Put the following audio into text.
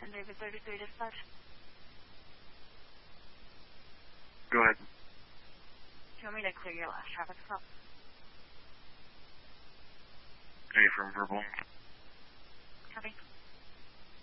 David 33 dispatch. Go ahead. Do you want me to clear your last traffic stop? Are you from Verbal? Copy.